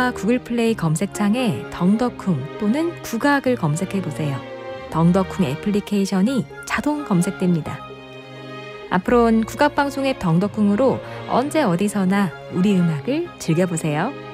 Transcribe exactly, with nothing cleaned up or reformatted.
앱스토어나 구글 플레이 검색창에 덩덕쿵 또는 국악을 검색해 보세요. 덩덕쿵 애플리케이션이 자동 검색됩니다. 앞으로는 국악방송 앱 덩덕쿵으로 언제 어디서나 우리 음악을 즐겨보세요.